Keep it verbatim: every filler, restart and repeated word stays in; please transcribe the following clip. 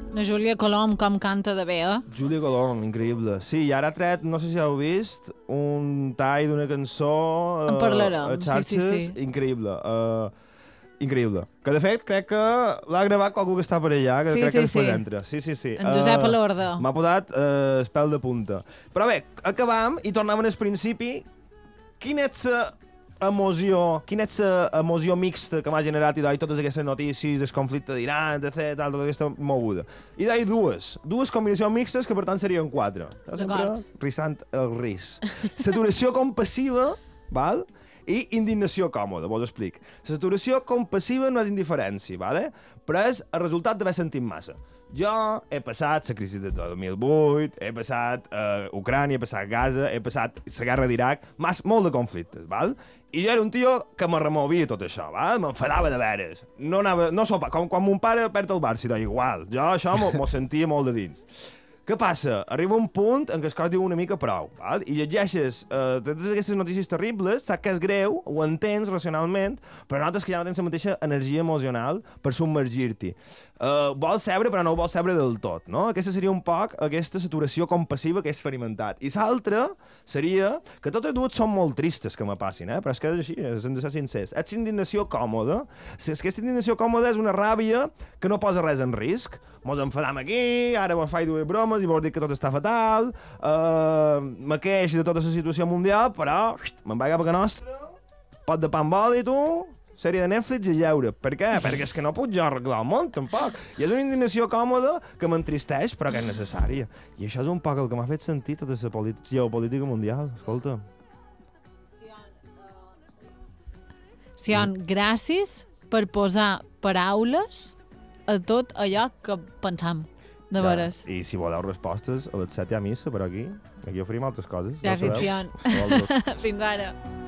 La Júlia Colom, com canta de bé, eh? Júlia Colom, increïble. Sí, i ara ha tret, no sé si heu vist, un tall d'una cançó uh, En parlarem, a xarxes, sí, sí, sí. increïble. Uh, increïble. Que, de fet, crec que l'ha gravat qualcú que està per allà, que Sí, crec sí, que després sí. entra. Sí, sí, sí. En Josep Uh, Alorda. M'ha posat uh, espel de punta. Però bé, acabam i tornem al principi. Quina és la emoció, quina és la emoció mixta que m'ha generat i totes aquestes notícies, el conflicte d'Iran, etc, tal, tota aquesta moguda. I d'ahir dues, dues combinacions mixtes que per tant serien quatre. Sempre rissant el ris. Saturació compassiva, val? I indignació còmoda, vos explic. La saturació compassiva no és indiferència, vale? Però és el resultat d'haver sentit massa. Jo he passat la crisi de dos mil vuit, he passat uh, Ucrània, he passat Gaza, he passat la guerra d'Iraq, molt de conflictes, val? I jo era un tio que me removia tot això, val? M'enfadava de veres. No anava, no sopa, com quan mon pare perd el Barça, igual. Jo això m'ho sentia molt de dins. Què passa? Arriba un punt en què es cosa diu una mica prou, val? I llegeixes uh, totes aquestes notícies terribles, saps que és greu, ho entens racionalment, però notes que ja no tens la mateixa energia emocional per submergir-t'hi. Uh, vols sebre, però no ho vols sebre del tot, no? Aquesta seria un poc aquesta saturació compassiva que he experimentat. I l'altra seria que totes dues són molt tristes que me passin, eh? Però és que és així, hem de ser sincers. És indignació còmoda. Si és que aquesta indignació còmoda és una ràbia que no posa res en risc. Mos enfadam aquí, ara vos faig dues bromes i vos dic que tot està fatal, uh, me queix de tota la situació mundial, però me'n vaig cap a casa nostra, pot de pa amb oli, tu, sèrie de Netflix i lleure. Per què? Perquè és que no puc jo arreglar el món, tampoc. I és una indignació còmoda que m'entristeix, però que és necessària. I això és un poc el que m'ha fet sentir tota la geopolítica mundial. Escolta. Sion, gràcies per posar paraules a tot allò que pensam, de veres. Ja. I si voleu respostes, a les set hi ha missa per aquí. Aquí oferim altres coses. Gràcies, Sion. Fins ara.